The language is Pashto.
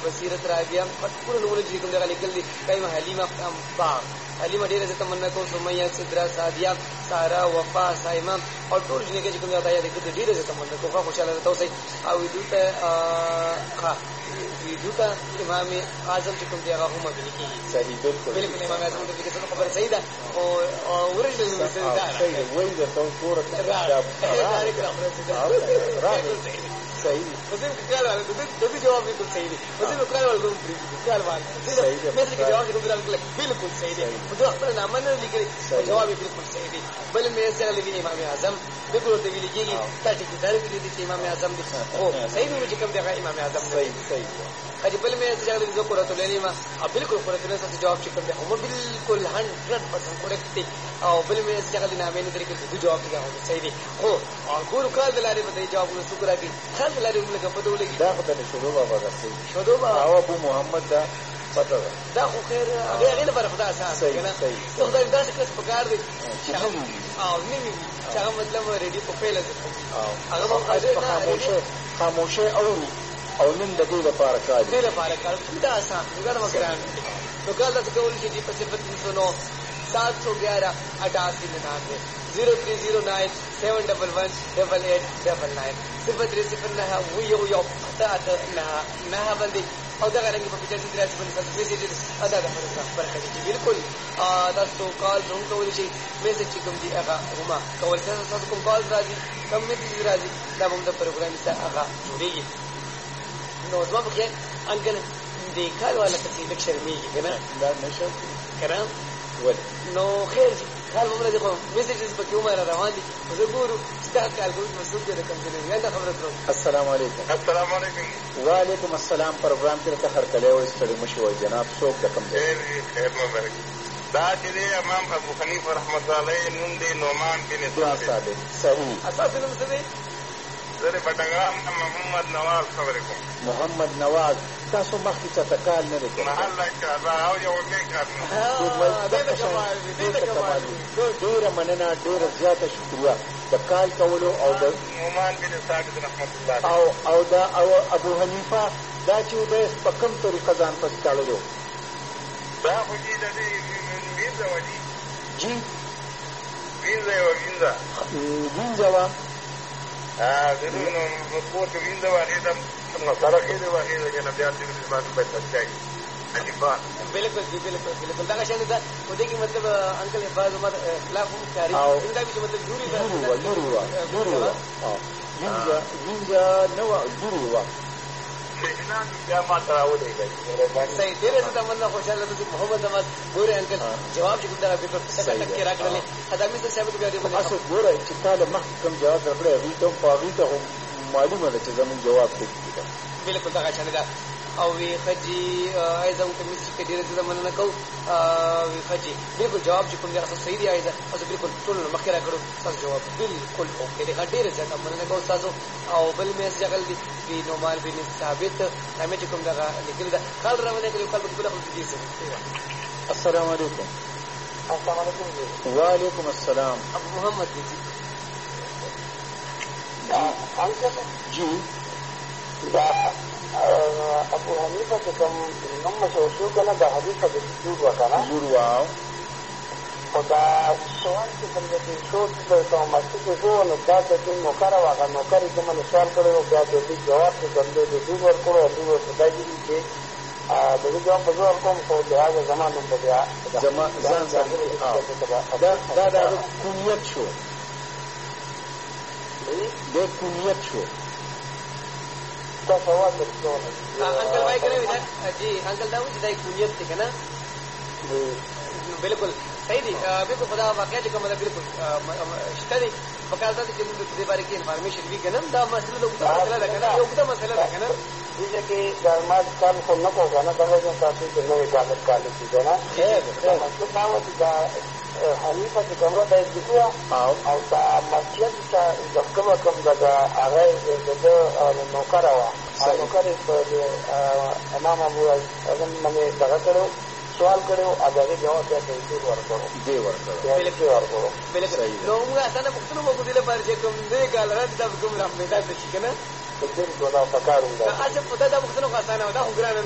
بصیرت رابعه ټول نومونه چې کوم دغه لیکل دي کایمه حلیمه باغ حلیمه ډېره زه تمنا کوم سمیه صدرا سعدیه سارا وفا سایمه او ټول جنګه چې کوم دا یا لیکل دي ډېره زه تمنا کوم خوشاله تاسو او دوته دوته امام اعظم چې کوم دی هغه هم لیکي صحیح بالکل امام اعظم د دې څه خبره صحیح ده او ورجل صحیح وایي دا ټول پورا صحیح مزید کار والے تو جواب بالکل صحیح ہے مزید کار والے کو کار والے صحیح ہے مزید جواب کو بالکل صحیح ہے مجھے خپل نام نه لیکي جواب بالکل صحیح دی بل مې سره لګي امام اعظم بالکل ته ویل کېږي تاسو چې دا ویل دي چې امام اعظم دی او صحیح نو چې کوم دی امام اعظم صحیح خدي بل مې سره لګي قرۃ العلم بالکل قرۃ العلم څخه جواب چې کوم دی هم بالکل 100% کریکټ دی او بل مې سره لګي نامې نه طریقې څخه جواب دی صحیح دی او ګور کار دلاره به جواب نو شکر کوي لري موږ په دوله کې دا خدای شروع بابا راځي شروع بابا او ابو محمد دا پته دا خو خیر هغه غیر پر خدای اساس کنه نو خدای داسې کس پکار دی او نیمه چې هغه مطلب ریډي په پیل هغه خاموشه او نن د دې لپاره کار دی لپاره کار دا اساس وګړه وکړان نو کله چې کول شي په صفت سنو 711 88 0309 7118889 0309 ویو یو نه باندې او دا غره په پیچې درې باندې میسج ادا ده برخه دي بالکل تاسو کال روم کولی شي میسج کوم دی هغه هما کول تاسو کوم کال راځي کوم میسج راځي دا موږ د پروګرام سره هغه جوړیږي نو زما په کې انګل دې کال والا څه د شرمېږي کنه دا نشه کنه نو خیر کال موږ دغه میسجز په کومه روان دي زه ګورو چې دا کال کوم مسؤل دی کوم ځای نه دا خبره درو السلام علیکم السلام علیکم وعلیکم السلام پروګرام کې ته خرکلې او ستړي مشو جناب څوک د کوم ځای خیر مبارک دا چې امام ابو حنیفه رحمۃ اللہ علیہ نوم دی نعمان بن ثابت صحیح اساس نوم څه دی زره پټنګام محمد نواز خبرې کوم محمد نواز تاسو مخکې څه تکال نه لرئ محله کار او یو کې کار ډیره مننه ډیره زیاته شکریه د کال کولو او د نعمان بن ثابت رحمۃ اللہ او دا او ابو حنیفه دا چې د په کوم طریقه ځان پس کاړلو دا خو دې د وینځه ودی جی وینځه ضرور مضبوط وینځه واحده نو سره کې دی واحده چې بیا دې په باندې پاتای انیبان بالکل دا شان دا و دې کې مطلب انکل بعض عمر اختلاف هم کاری دا چې مطلب ضروري وینځه نو ضروري اعلان بیا ما ته راولېږئ صحیح ډېره زه تمنا خوشحاله ده چې محمد احمد ګورې انکل جواب چې کوم دا بالکل ټک کې راکړلې خدامي ته صاحب بیا دې تاسو ګورئ چې تاسو مخکې کوم جواب درکړی هغوی ته هم په هغوی ته هم معلومه ده چې زموږ جواب ټیک دی بالکل دغه شان ده او وی خجی ایزه او تمیز کې ډېر زړه مننه کو وی خجی بالکل جواب چې کوم دی تاسو صحیح دی ایزه تاسو بالکل ټول مخکې راکړو تاسو جواب بالکل اوکې دی ډېر زیات مننه کو تاسو او بل مې ځګل دی وی نومال بن ثابت همې چې کوم دغه لیکل دا خال راونه کړو خپل په خپل دي السلام علیکم السلام علیکم وعلیکم السلام ابو محمد دی جی دا ابو حنیفه چې کوم نوم مشهور شو کنه د حدیث د جوړ وکړه واو او دا سوال چې کوم د شو د مسجد شو نو دا د نوکر واغه نوکر چې موږ سوال کړو بیا د دې جواب چې کوم د دې ورکړو او د دې چې د دې جواب په ځواب کوم خو د هغه زمانو په بیا ځان دا کلیت شو د کلیت شو تاسو واده څه انکل وای کړی دا جی انکل دا و چې دا کلیت دی کنه بالکل صحیح دی بالکل خدا واقعا چې کوم دا بالکل شته دی وکړه دا چې موږ د دې باره کې انفارمیشن وی کنه دا مسله د مسله ده کنه یو دا مسله ده کنه دې کې درمات کار خو نه کوو نه دا چې تاسو د نوې کار کولای شئ کنه دا حنیفه چې کومه د دې او دا مسله چې د کوم دا هغه د نوکر وا نوکر په امام ابو اعظم باندې دغه کړو سوال کړو هغه جواب یې ورکړو بالکل نو موږ اسانه پوښتنه وکړو د لپاره چې کوم دې کال راځي دا کوم رحمت ده شي کنه څه دا پکارو دا اځه په دا پوښتنه اسانه ده خو ګرانه